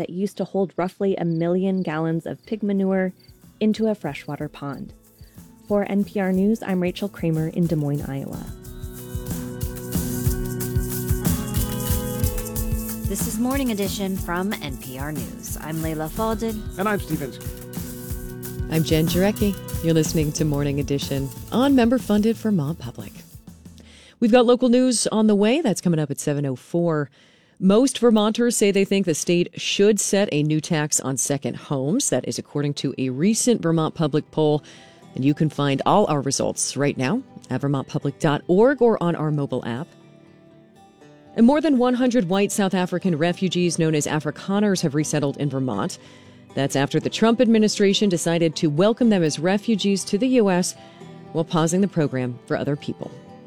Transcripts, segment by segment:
that used to hold roughly 1 million gallons of pig manure into a freshwater pond. For NPR News, I'm Rachel Kramer in Des Moines, Iowa. This is Morning Edition from NPR News. I'm Leila Fadel. And I'm Steve Inskeep. I'm Jen Jarecki. You're listening to Morning Edition on member-funded Vermont Public. We've got local news on the way. That's coming up at 7:04. Most Vermonters say they think the state should set a new tax on second homes. That is according to a recent Vermont Public poll. And you can find all our results right now at vermontpublic.org or on our mobile app. And more than 100 white South African refugees known as Afrikaners have resettled in Vermont. That's after the Trump administration decided to welcome them as refugees to the U.S. while pausing the program for other people.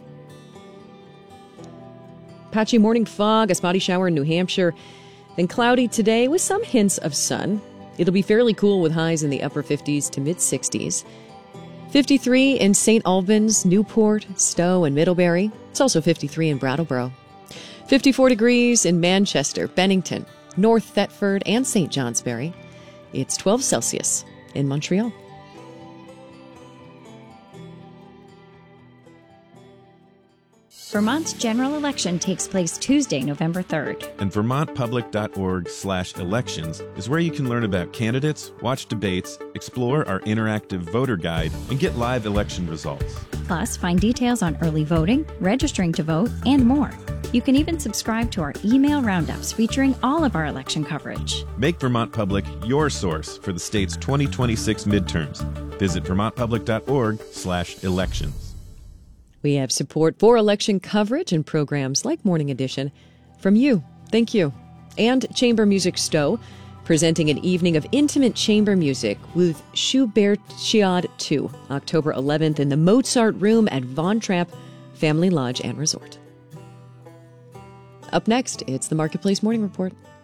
Patchy morning fog, a spotty shower in New Hampshire, then cloudy today with some hints of sun. It'll be fairly cool with highs in the upper 50s to mid-60s. 53 in St. Albans, Newport, Stowe, and Middlebury. It's also 53 in Brattleboro. 54 degrees in Manchester, Bennington, North Thetford, and St. Johnsbury. It's 12 Celsius in Montreal. Vermont's general election takes place Tuesday, November 3rd. And vermontpublic.org/elections is where you can learn about candidates, watch debates, explore our interactive voter guide, and get live election results. Plus, find details on early voting, registering to vote, and more. You can even subscribe to our email roundups featuring all of our election coverage. Make Vermont Public your source for the state's 2026 midterms. Visit vermontpublic.org/elections. We have support for election coverage and programs like Morning Edition from you. Thank you. And Chamber Music Stowe, presenting an evening of intimate chamber music with Schubertiade 2, October 11th in the Mozart Room at Von Trapp Family Lodge and Resort. Up next, it's the Marketplace Morning Report.